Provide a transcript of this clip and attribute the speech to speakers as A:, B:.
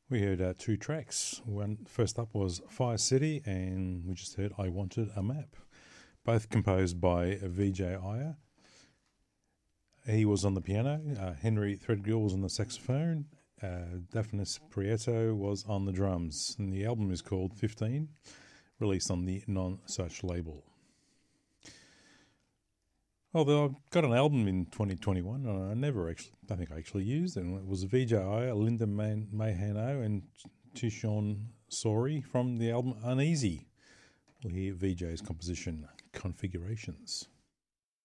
A: We heard two tracks. First up was Fire City, and we just heard I Wanted a Map. Both composed by Vijay Iyer. He was on the piano, Henry Threadgill was on the saxophone, Daphnis Prieto was on the drums, and the album is called 15, released on the Non-Such label. Although I've got an album in 2021, and I think I actually used it, and it was Vijay Iyer, Linda Mahano, and Tishon Sori from the album Uneasy. We'll hear Vijay's composition, Configurations.